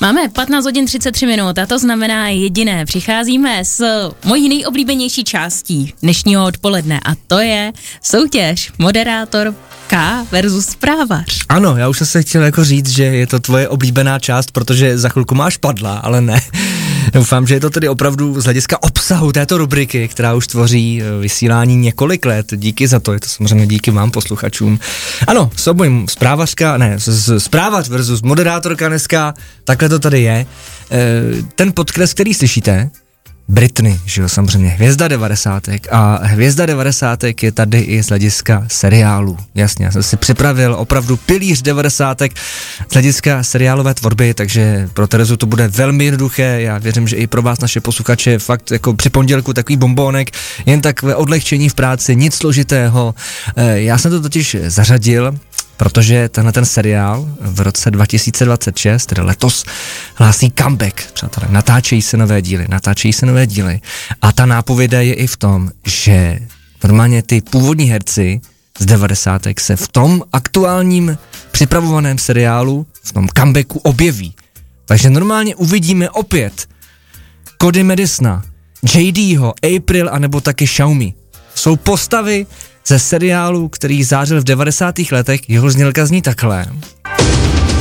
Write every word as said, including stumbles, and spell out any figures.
Máme patnáct hodin třicet tři minut a to znamená jediné. Přicházíme s mojí nejoblíbenější částí dnešního odpoledne a to je soutěž Moderátor K versus Zprávař. Ano, já už jsem se chtěl jako říct, že je to tvoje oblíbená část, protože za chvilku máš padla, ale ne. Doufám, že je to tedy opravdu z hlediska obsahu této rubriky, která už tvoří vysílání několik let. Díky za to, je to samozřejmě díky vám, posluchačům. Ano, souboj zprávařka, ne, zprávař versus moderátorka dneska, takhle to tady je. Ten podkres, který slyšíte, Britney, že jo, samozřejmě, hvězda devadesátek a hvězda devadesátek je tady i z hlediska seriálu. Jasně, já jsem si připravil opravdu pilíř devadesátek z hlediska seriálové tvorby, takže pro Terezu to bude velmi jednoduché, já věřím, že i pro vás naše posluchače fakt jako při pondělku takový bombónek, jen takové odlehčení v práci, nic složitého. Já jsem to totiž zařadil, protože tenhle ten seriál v roce dva tisíce dvacet šest, tedy letos, hlásí comeback, přátelé, natáčejí se nové díly, natáčejí se nové díly a ta nápověda je i v tom, že normálně ty původní herci z devadesátek se v tom aktuálním připravovaném seriálu, v tom comebacku objeví. Takže normálně uvidíme opět Cody Madisona, J Dho, April anebo taky Xiaomi. Jsou postavy ze seriálu, který zářil v devadesátých letech, jeho znělka zní takhle.